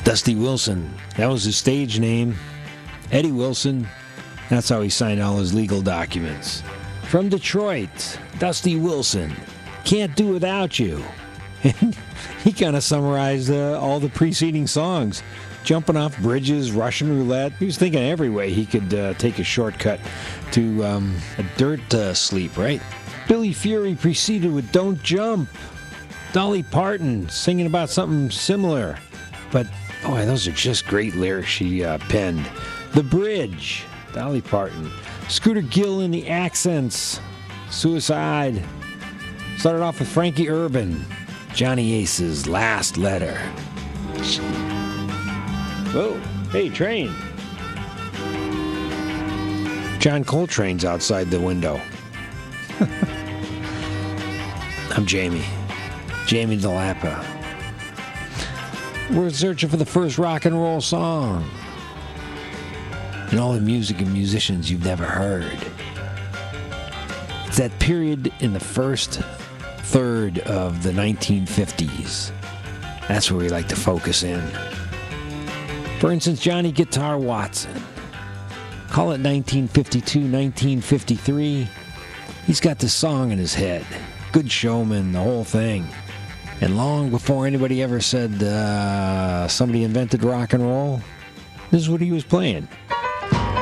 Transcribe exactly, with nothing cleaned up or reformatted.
Dusty Wilson, that was his stage name. Eddie Wilson, that's how he signed all his legal documents. From Detroit, Dusty Wilson, Can't Do Without You. And he kind of summarized uh, all the preceding songs. Jumping off bridges, Russian roulette. He was thinking every way he could uh, take a shortcut to um, a dirt uh, sleep, right? Billy Fury preceded with Don't Jump. Dolly Parton singing about something similar. But, boy, those are just great lyrics she uh, penned. The Bridge, Dolly Parton. Scooter Gill in the Accents. Suicide. Started off with Frankie Urban. Johnny Ace's Last Letter. Whoa, hey, train. John Coltrane's outside the window. I'm Jamie. Jamie DeLappa. We're searching for the first rock and roll song. And all the music and musicians you've never heard. It's that period in the first third of the nineteen fifties. That's where we like to focus in. For instance, Johnny Guitar Watson. Call it nineteen fifty-two, nineteen fifty-three. He's got this song in his head. Good Showman, the whole thing. And long before anybody ever said uh, somebody invented rock and roll, this is what he was playing.